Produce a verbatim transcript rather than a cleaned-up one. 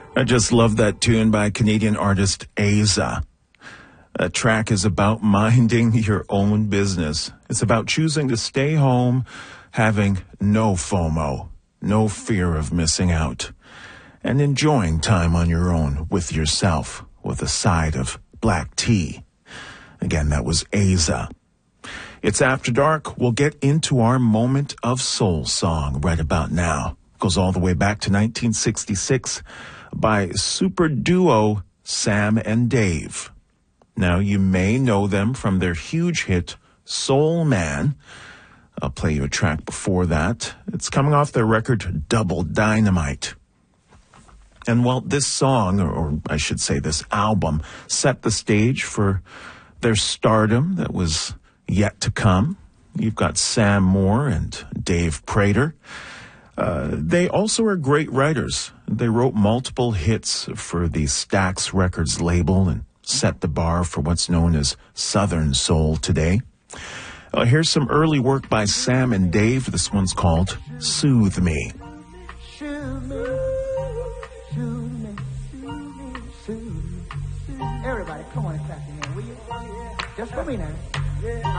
I just love that tune by Canadian artist Aza. That track is about minding your own business. It's about choosing to stay home, having no FOMO, no fear of missing out, and enjoying time on your own with yourself with a side of black tea. Again, that was Aza. It's After Dark. We'll get into our moment of soul song right about now. It goes all the way back to nineteen sixty-six by super duo Sam and Dave. Now, you may know them from their huge hit, Soul Man. I'll play you a track before that. It's coming off their record, Double Dynamite. And well, this song, or, or I should say this album, set the stage for their stardom that was yet to come. You've got Sam Moore and Dave Prater. Uh, they also are great writers. They wrote multiple hits for the Stax Records label and set the bar for what's known as Southern Soul today. Uh, here's some early work by Sam and Dave. This one's called Soothe Me. Soothe me, soothe me, soothe me, soothe me. Everybody, come on and clap your hands, will you? Just for me now.